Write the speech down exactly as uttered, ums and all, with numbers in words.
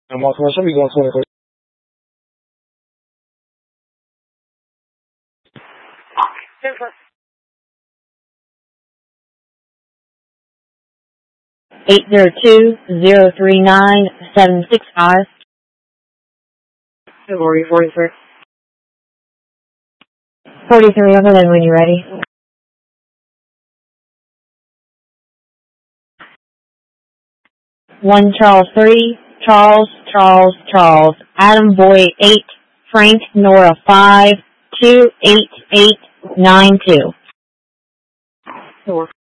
More commercial, we going twenty-four. Eight zero two zero three nine seven six five. February forty-three. Forty-three over then when you're ready. One Charles three, Charles, Charles, Charles, Adam Boy eight, Frank Nora five, two eight eight nine two. Four.